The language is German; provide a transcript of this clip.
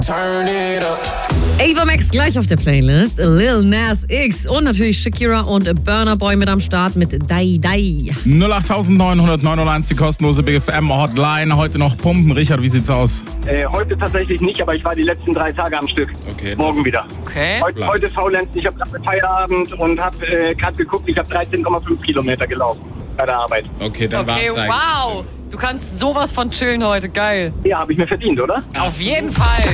Turn it up. Ava Max gleich auf der Playlist. Lil Nas X und natürlich Shakira und Burna Boy mit am Start mit Dai Dai. 08900 die kostenlose Big FM Hotline. Heute noch pumpen. Richard, wie sieht's aus? Heute tatsächlich nicht, aber ich war die letzten 3 Tage am Stück. Okay. Morgen wieder. Okay. Heute faulenzen. Ich habe gerade Feierabend und habe gerade geguckt, ich habe 13,5 Kilometer gelaufen bei der Arbeit. Okay, dann war's eigentlich. Wow. Du kannst sowas von chillen heute. Geil. Ja, habe ich mir verdient, oder? Auf jeden Fall.